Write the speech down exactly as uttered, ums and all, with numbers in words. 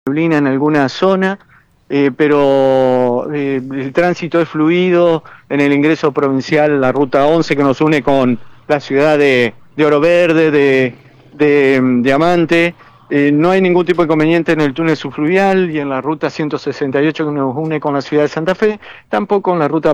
neblina en alguna zona, eh, pero eh, el tránsito es fluido en el ingreso provincial, la ruta once que nos une con la ciudad de, de Oro Verde, de, de um, Diamante. Eh, no hay ningún tipo de inconveniente en el túnel subfluvial y en la ruta ciento sesenta y ocho que nos une con la ciudad de Santa Fe, tampoco en la ruta